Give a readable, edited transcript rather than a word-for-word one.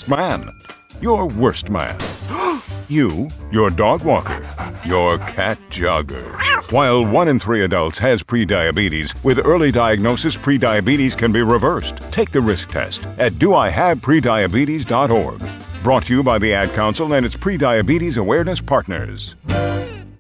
best man, your worst man, you, your dog walker, your cat jogger. While 1 in 3 adults has prediabetes, with early diagnosis, prediabetes can be reversed. Take the risk test at doihaveprediabetes.org. Brought to you by the Ad Council and its prediabetes awareness partners.